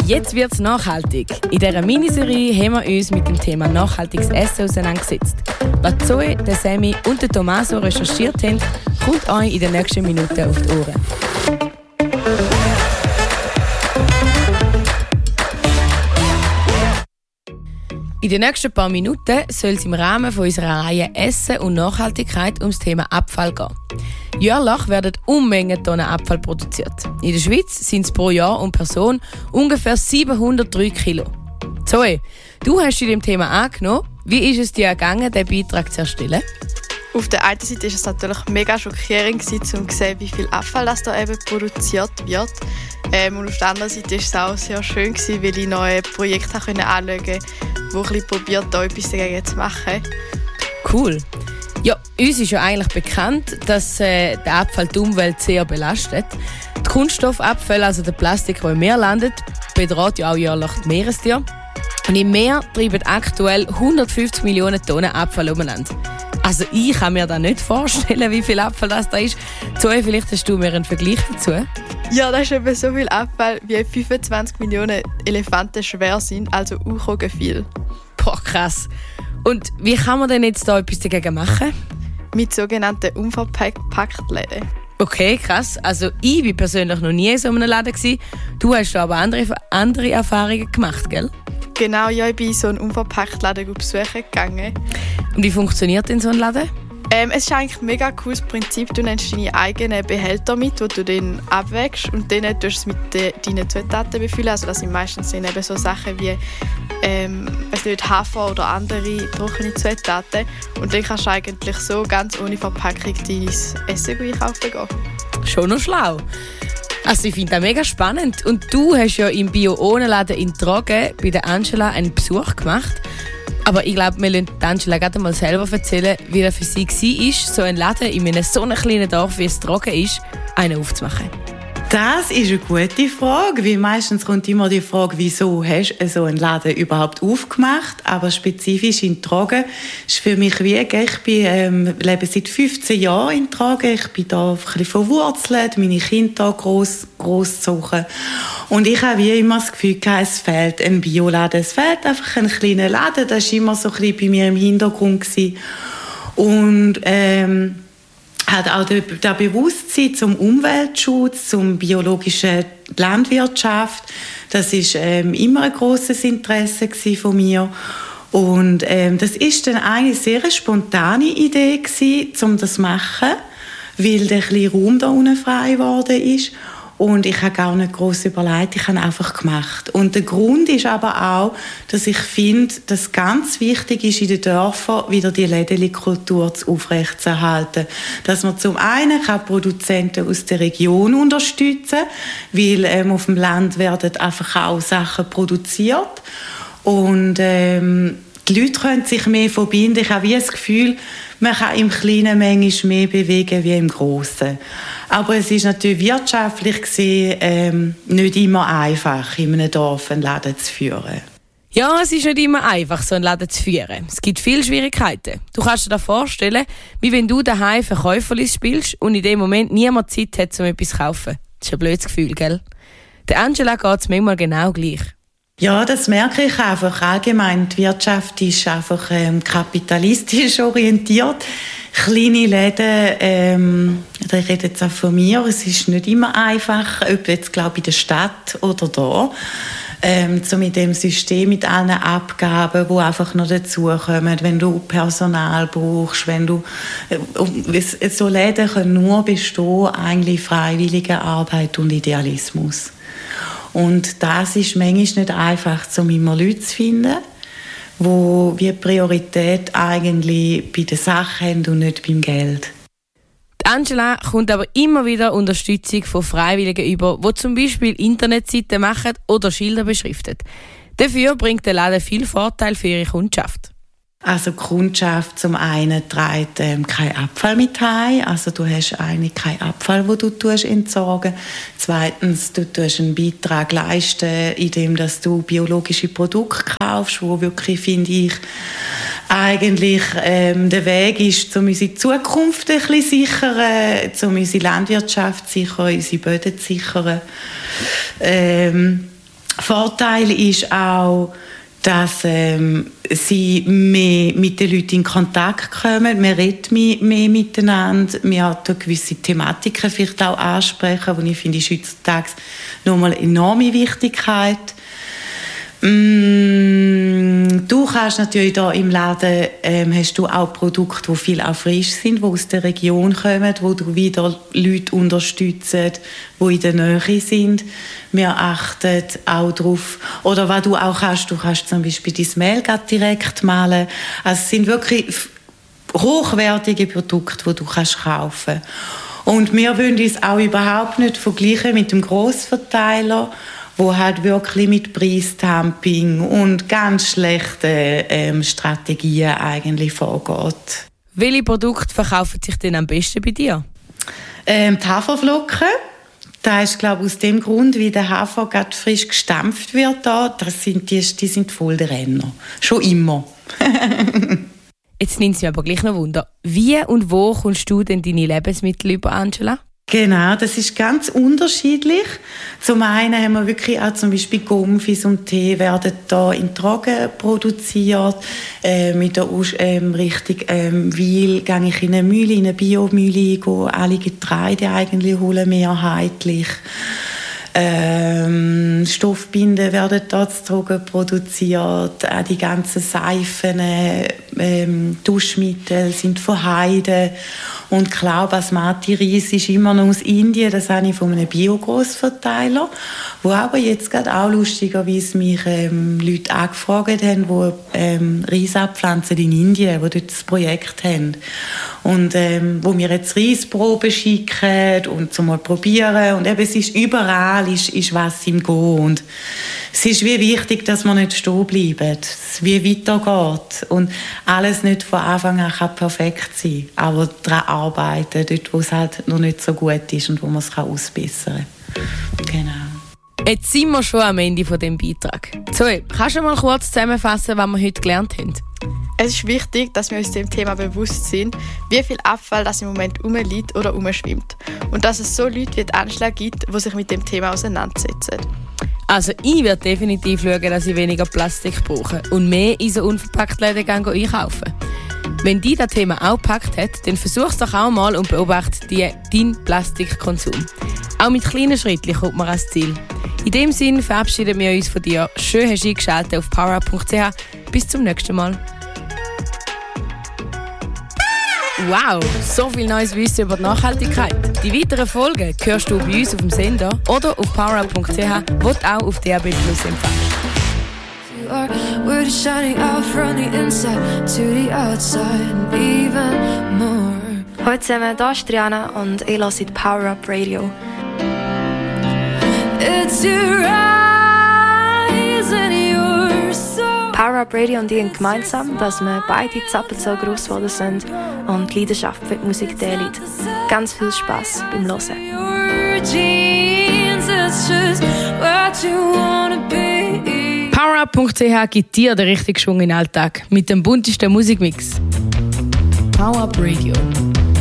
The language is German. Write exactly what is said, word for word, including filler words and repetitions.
Jetzt wird's nachhaltig. In dieser Miniserie haben wir uns mit dem Thema nachhaltiges Essen auseinandergesetzt. Was Zoe, der Sammy und der Tommaso recherchiert haben, kommt euch in den nächsten Minuten auf die Ohren. In den nächsten paar Minuten soll es im Rahmen von unserer Reihe Essen und Nachhaltigkeit ums Thema Abfall gehen. Jährlich werden Unmengen Tonnen Abfall produziert. In der Schweiz sind es pro Jahr und Person ungefähr siebenhundertdrei Kilo. Zoe, du hast dich dem Thema angenommen. Wie ist es dir gegangen, diesen Beitrag zu erstellen? Auf der einen Seite war es natürlich mega schockierend, um zu sehen, wie viel Abfall das da eben produziert wird. Ähm, und auf der anderen Seite war es auch sehr schön, weil ich neue Projekte anschauen konnte, wo ich probiert, da etwas dagegen zu machen. Cool. Ja, uns ist ja eigentlich bekannt, dass äh, der Abfall die Umwelt sehr belastet. Die Kunststoffabfälle, also der Plastik, der im Meer landet, bedroht ja auch jährlich die Meerestiere. Und im Meer treiben aktuell hundertfünfzig Millionen Tonnen Abfall umeinander. Also ich kann mir da nicht vorstellen, wie viel Abfall das da ist. Zoe, vielleicht hast du mir einen Vergleich dazu? Ja, das ist eben so viel Abfall, wie fünfundzwanzig Millionen Elefanten schwer sind, also auch viel. Boah, krass. Und wie kann man denn jetzt da etwas dagegen machen? Mit sogenannten Unverpacktläden. Okay, krass. Also ich war persönlich noch nie in so einem Laden. Du hast aber andere, andere Erfahrungen gemacht, gell? Genau, ja, ich bin in so einen Unverpacktladen besuchen gegangen. Und wie funktioniert denn so ein Laden? Ähm, es ist eigentlich ein mega cooles Prinzip. Du nimmst deine eigenen Behälter mit, die du dann abwägst und dann tust du es mit de, deinen Zutaten befüllen. Also das sind meistens sind eben so Sachen wie ähm, weiß nicht, Hafer oder andere trockene Zutaten. Und dann kannst du eigentlich so ganz ohne Verpackung dein Essen einkaufen gehen. Schon noch schlau. Also ich finde das mega spannend. Und du hast ja im Bio-Ohne-Laden in Trogen bei der Angela einen Besuch gemacht. Aber ich glaube, wir lassen Angela gerade mal selber erzählen, wie das für sie war, so einen Laden in einem so einem kleinen Dorf, wie es Trogen ist, einen aufzumachen. Das ist eine gute Frage, weil meistens kommt immer die Frage, wieso hast du so einen Laden überhaupt aufgemacht? Aber spezifisch in Trogen ist für mich wie, ich bin, ähm, lebe seit fünfzehn Jahren in Trogen, ich bin da ein bisschen verwurzelt, meine Kinder gross, gross zu suchen. Und ich habe wie immer das Gefühl, es fehlt ein Bioladen, es fehlt einfach ein kleiner Laden, das war immer so ein bisschen bei mir im Hintergrund gewesen. Und ähm, hat auch das Bewusstsein zum Umweltschutz, zum biologischen Landwirtschaft. Das ist ähm, immer ein grosses Interesse von mir. Und ähm, das ist dann eine sehr spontane Idee gewesen, um das zu machen, weil der kleine Raum da unten frei geworden ist. Und ich habe gar nicht gross überlegt, ich habe einfach gemacht. Und der Grund ist aber auch, dass ich finde, dass es ganz wichtig ist, in den Dörfern wieder die Lädeli-Kultur aufrechtzuerhalten. Dass man zum einen kann Produzenten aus der Region unterstützen kann, weil ähm, auf dem Land werden einfach auch Sachen produziert. Und ähm, die Leute können sich mehr verbinden. Ich habe wie das Gefühl, man kann im Kleinen manchmal mehr bewegen wie im Grossen. Aber es ist natürlich wirtschaftlich gesehen ähm, nicht immer einfach, in einem Dorf einen Laden zu führen. Ja, es ist nicht immer einfach, so einen Laden zu führen. Es gibt viele Schwierigkeiten. Du kannst dir das vorstellen, wie wenn du daheim Verkäuferin spielst und in dem Moment niemand Zeit hat, um etwas zu kaufen. Das ist ein blödes Gefühl, gell? Der Angela geht es manchmal genau gleich. Ja, das merke ich einfach allgemein. Die Wirtschaft ist einfach ähm, kapitalistisch orientiert. Kleine Läden, ähm, ich rede jetzt auch von mir, es ist nicht immer einfach, ob jetzt glaube in der Stadt oder da, ähm, so mit dem System, mit allen Abgaben, die einfach noch dazukommen, wenn du Personal brauchst, wenn du, äh, so Läden können nur bestehen, eigentlich freiwillige Arbeit und Idealismus. Und das ist manchmal nicht einfach, um immer Leute zu finden, wo wie Priorität eigentlich bei der Sache haben und nicht beim Geld. Die Angela kommt aber immer wieder Unterstützung von Freiwilligen über, die zum Beispiel Internetseiten machen oder Schilder beschriften. Dafür bringt der Laden viel Vorteil für ihre Kundschaft. Also die Kundschaft zum einen trägt ähm, keinen Abfall mit heim. Also du hast eigentlich keinen Abfall, den du tust, entsorgen. Zweitens, du tust einen Beitrag leisten, indem dass du biologische Produkte kaufst, wo wirklich, finde ich, eigentlich ähm, der Weg ist, um unsere Zukunft ein bisschen sichern, um unsere Landwirtschaft zu sichern, unsere Böden zu sichern. Ähm, Vorteil ist auch, dass ähm, sie mehr mit den Leuten in Kontakt kommen. Wir reden mehr, mehr miteinander. Wir haben gewisse Thematiken vielleicht auch ansprechen, die ich finde, ist heutzutage nochmal eine enorme Wichtigkeit. Mm, du kannst natürlich da im Laden ähm, hast du auch Produkte, die viel auch frisch sind, die aus der Region kommen, wo du wieder Leute unterstützen, die in der Nähe sind. Wir achten auch darauf, oder was du auch kannst, du kannst zum Beispiel dein Mehl direkt malen. Also es sind wirklich hochwertige Produkte, die du kannst kaufen. Und wir wollen uns auch überhaupt nicht vergleichen mit dem Grossverteiler, wo halt wirklich mit Preisdumping und ganz schlechten ähm, Strategien eigentlich vorgeht. Welche Produkte verkaufen sich denn am besten bei dir? Ähm, die Haferflocken. Das ist, glaube ich, aus dem Grund, wie der Hafer gerade frisch gestampft wird. Da, das sind die, die sind voll der Renner. Schon immer. Jetzt nimmt es mich aber gleich noch Wunder. Wie und wo kommst du denn deine Lebensmittel über, Angela? Genau, das ist ganz unterschiedlich. Zum einen haben wir wirklich auch zum Beispiel Gumpfis und Tee werden da in Trogen produziert. Äh, mit der ähm, Richtung ähm, Weil gehe ich in eine Mühle, in eine Biomühle, gehe alle Getreide eigentlich holen, mehrheitlich. Ähm, Stoffbinden werden dort zu Trogen produziert. Auch die ganzen Seifen, ähm, Duschmittel sind von Heide. Und klar, Basmati-Reis ist immer noch aus Indien. Das habe ich von einem Bio-Grossverteiler, wo aber jetzt gerade auch lustigerweise mich ähm, Leute angefragt haben, die ähm, Reis abpflanzen in Indien, die dort das Projekt haben. Und ähm, wo wir jetzt Reisproben schicken und zum mal probieren. Und eben, es ist überall ist, ist was im Go. Und es ist wie wichtig, dass man nicht stehen bleiben, dass es wie weitergeht. Und alles nicht von Anfang an kann perfekt sein, aber daran arbeiten, dort, wo es halt noch nicht so gut ist und wo man es ausbessern kann. Genau. Jetzt sind wir schon am Ende von diesem Beitrag. Zoe, kannst du mal kurz zusammenfassen, was wir heute gelernt haben? Es ist wichtig, dass wir uns dem Thema bewusst sind, wie viel Abfall das im Moment rumliegt oder rumschwimmt. Und dass es so Leute wie die Anschlag gibt, die sich mit dem Thema auseinandersetzen. Also ich werde definitiv schauen, dass ich weniger Plastik brauche und mehr in so unverpackte Läden einkaufen. Wenn dich das Thema auch gepackt hat, dann versuch es doch auch mal und beobachte die, deinen Plastikkonsum. Auch mit kleinen Schritten kommt man ans Ziel. In dem Sinne verabschieden wir uns von dir. Schön hast du eingeschaltet auf powerup punkt c h. Bis zum nächsten Mal. Wow, so viel neues Wissen über die Nachhaltigkeit. Die weiteren Folgen hörst du bei uns auf dem Sender oder auf powerup punkt c h, wo du auch auf D A B Plus empfängst. Hallo zusammen, hier ist Triana und ich höre Power-Up Radio. Power-Up Radio und ich haben gemeinsam, dass wir beide zappelt so gross geworden sind und die Leidenschaft für die Musik teilen. Ganz viel Spass beim Hören. powerup punkt c h gibt dir den richtigen Schwung in den Alltag mit dem buntesten Musikmix. Power-Up Radio.